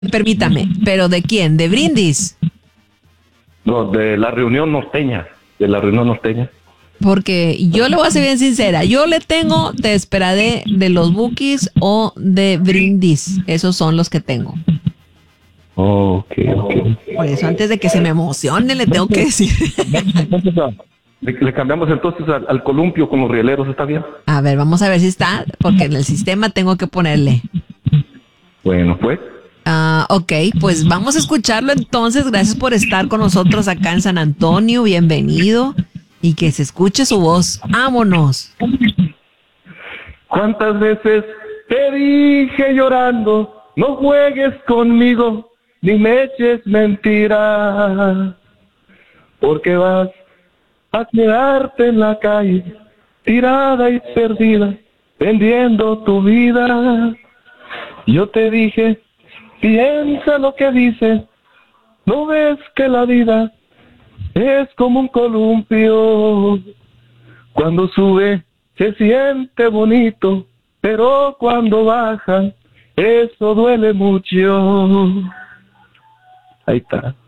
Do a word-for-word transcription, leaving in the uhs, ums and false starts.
Permítame, ¿pero de quién? ¿De Brindis? No, de la reunión norteña, de la reunión norteña. Porque yo le voy a ser bien sincera, yo le tengo Te Esperaré de los Bukis o de Brindis, esos son los que tengo. Oh, ok, ok. Por eso antes de que se me emocione le tengo que decir. Entonces, ah, le, le cambiamos entonces al, al columpio con los rieleros, ¿está bien? A ver, vamos a ver si está, porque en el sistema tengo que ponerle. Bueno, pues. Ah, ok, pues vamos a escucharlo entonces. Gracias por estar con nosotros acá en San Antonio. Bienvenido. Y que se escuche su voz. ¡Vámonos! ¿Cuántas veces te dije llorando, no juegues conmigo, ni me eches mentiras? Porque vas a quedarte en la calle, tirada y perdida, vendiendo tu vida. Yo te dije, piensa lo que dices, ¿no ves que la vida es como un columpio? Cuando sube se siente bonito, pero cuando baja, eso duele mucho. Ahí está.